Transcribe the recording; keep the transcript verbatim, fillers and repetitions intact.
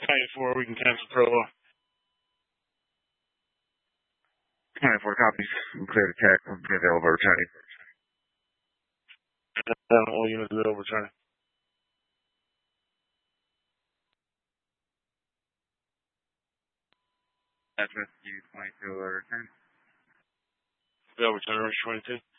ninety-four, we can cancel Provo. ninety-four copies. We cleared the tech. We'll be available returning. All units available returning. That's with you, twenty-two, return. Available return, twenty-two.